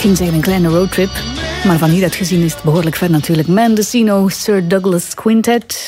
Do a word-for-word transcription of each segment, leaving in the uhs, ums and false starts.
ging zeggen een kleine roadtrip. Maar van hieruit gezien is het behoorlijk ver natuurlijk. Mendocino, Sir Douglas Quintet.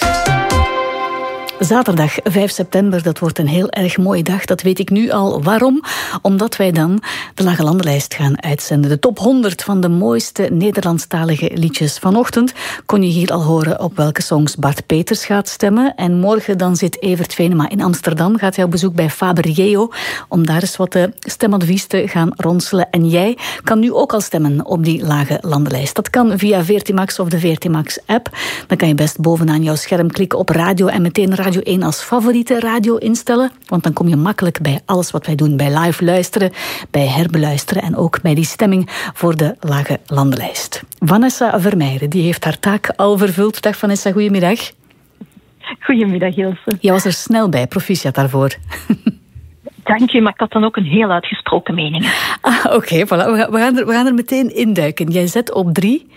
Zaterdag vijf september, dat wordt een heel erg mooie dag. Dat weet ik nu al. Waarom? Omdat wij dan de Lage Landenlijst gaan uitzenden. De top honderd van de mooiste Nederlandstalige liedjes. Vanochtend kon je hier al horen op welke songs Bart Peters gaat stemmen. En morgen dan zit Evert Venema in Amsterdam. Gaat hij op bezoek bij Faber Yeo om daar eens wat stemadvies te gaan ronselen. En jij kan nu ook al stemmen op die Lage Landenlijst. Dat kan via V R T Max of de V R T Max app. Dan kan je best bovenaan jouw scherm klikken op radio en meteen radio Radio één als favoriete radio instellen. Want dan kom je makkelijk bij alles wat wij doen. Bij live luisteren, bij herbeluisteren en ook bij die stemming voor de Lage Landenlijst. Vanessa Vermeijeren, die heeft haar taak al vervuld. Dag Vanessa, goedemiddag. Goedemiddag Ilse. Jij was er snel bij, proficiat daarvoor. Dank je, maar ik had dan ook een heel uitgesproken mening. Ah, Oké, okay, voilà. we, gaan, we, gaan er, we gaan er meteen induiken. Jij zet op drie...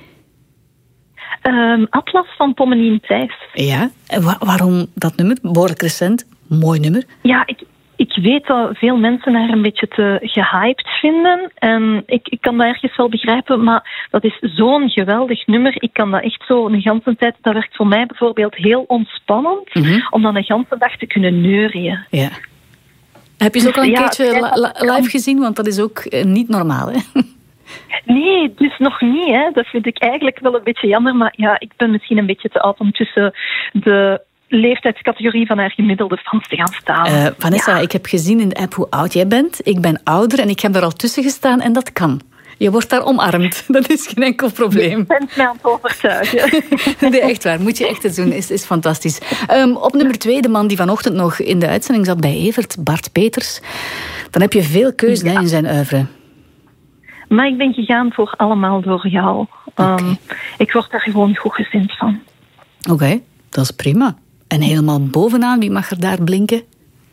Um, Atlas van Pommelien Thijs. Ja, en wa- waarom dat nummer? Behoorlijk recent, mooi nummer. Ja, ik, ik weet dat veel mensen haar een beetje te gehyped vinden. En ik, ik kan dat ergens wel begrijpen, maar dat is zo'n geweldig nummer. Ik kan dat echt zo een ganse tijd... Dat werkt voor mij bijvoorbeeld heel ontspannend, mm-hmm. om dan een ganse dag te kunnen neurien. Ja. Heb je ze ook al een ja, keertje la- la- live gezien? Want dat is ook uh, niet normaal, hè? Nee, dus nog niet. Hè. Dat vind ik eigenlijk wel een beetje jammer. Maar ja, ik ben misschien een beetje te oud om tussen de leeftijdscategorie van haar gemiddelde fans te gaan staan. Uh, Vanessa, ja. Ik heb gezien in de app hoe oud jij bent. Ik ben ouder en ik heb er al tussen gestaan en dat kan. Je wordt daar omarmd. Dat is geen enkel probleem. Je bent mij aan het overtuigen. Nee, echt waar. Moet je echt eens doen. Is, is fantastisch. Um, op nummer twee, de man die vanochtend nog in de uitzending zat bij Evert, Bart Peters. Dan heb je veel keuze ja. hè, in zijn oeuvre. Maar ik ben gegaan voor Allemaal door jou. Okay. Um, ik word daar gewoon goed gezind van. Oké, okay, dat is prima. En helemaal bovenaan, wie mag er daar blinken?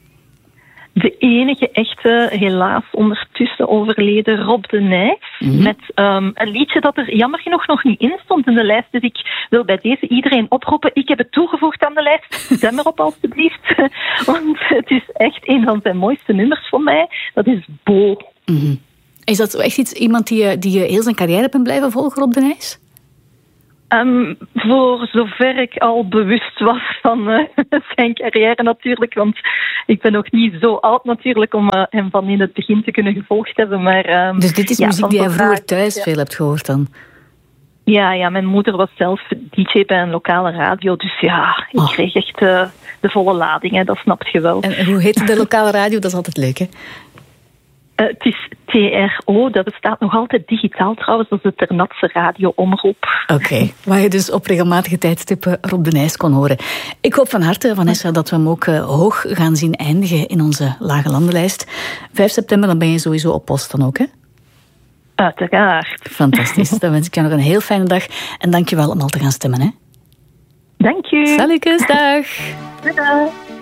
De enige echte, helaas ondertussen overleden Rob de Nijs. Mm-hmm. Met um, een liedje dat er jammer genoeg nog niet in stond in de lijst. Dus ik wil bij deze iedereen oproepen. Ik heb het toegevoegd aan de lijst. Stem erop alstublieft. Want het is echt een van zijn mooiste nummers voor mij. Dat is Bo. Mm-hmm. Is dat echt iets, iemand die je, die je heel zijn carrière bent blijven volgen op de Nijs? Um, voor zover ik al bewust was van uh, zijn carrière natuurlijk. Want ik ben nog niet zo oud natuurlijk om uh, hem van in het begin te kunnen gevolgd hebben. Maar, um, dus dit is ja, muziek die jij vroeger thuis ja. veel hebt gehoord dan? Ja, ja, mijn moeder was zelf D J bij een lokale radio. Dus ja, ik oh. kreeg echt uh, de volle lading. Hè, dat snapt je wel. En hoe heet de lokale radio? Dat is altijd leuk, hè? Uh, het is T R O, dat bestaat nog altijd digitaal trouwens. Dat is de Ternatse radio-omroep. Oké, okay, waar je dus op regelmatige tijdstippen Rob de Nijs kon horen. Ik hoop van harte, Vanessa, dat we hem ook uh, hoog gaan zien eindigen in onze Lage Landenlijst. vijf september, dan ben je sowieso op post dan ook, hè? Uiteraard. Fantastisch. Dan wens ik jou nog een heel fijne dag. En dank je wel om al te gaan stemmen, hè? Dank je. Salutjes, dag. Dag.